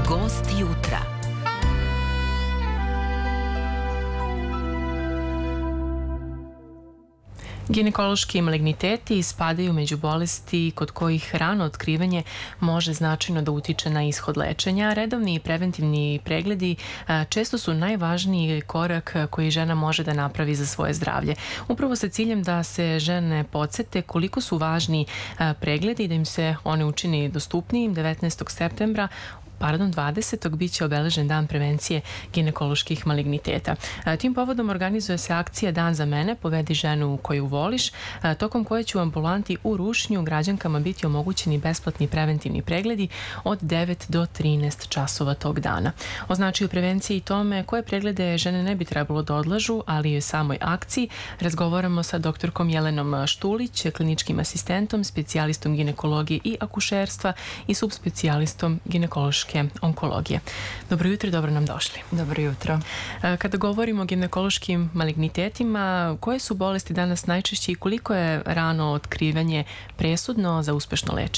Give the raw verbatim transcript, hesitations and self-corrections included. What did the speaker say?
Gost jutra. Ginekološki maligniteti spadaju među bolesti kod kojih rano otkrivanje može značajno da utiče na ishod lečenja. Redovni i preventivni pregledi često su najvažniji korak koji žena može da napravi za svoje zdravlje. Upravo sa ciljem da se žene podsete koliko su važni pregledi i da im se one učini dostupnijim, devetnaestog septembra Pardon, dvadesetog biće obeležen dan prevencije ginekoloških maligniteta. Tim povodom organizuje se akcija Dan za mene, povedi ženu koju voliš, tokom koje će u ambulanti u Rušnju građankama biti omogućeni besplatni preventivni pregledi od devet do trinaest časova tog dana. O značaju prevencije i tome koje preglede žene ne bi trebalo da odlažu, ali i o samoj akciji, razgovaramo sa doktorkom Jelenom Štulić, kliničkim asistentom, specijalistom ginekologije i akušerstva i subspecijalistom ginekološke onkologije. Dobro jutro i dobro nam došli. Dobro jutro. Kada govorimo o ginekološkim malignitetima, koje su bolesti danas najčešće i koliko je rano otkrivanje presudno za uspešno lečenje?